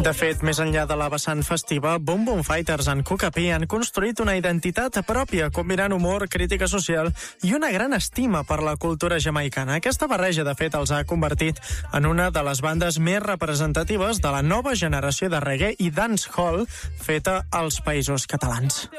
De fet, més enllà de la vessant festiva, Boom Boom Fighters en Cucapí han construït una identitat pròpia, combinant humor, crítica social i una gran estima per la cultura jamaicana. Aquesta barreja, de fet, els ha convertit en una de les bandes més representatives de la nova generació de reggae i dancehall feta als Països Catalans.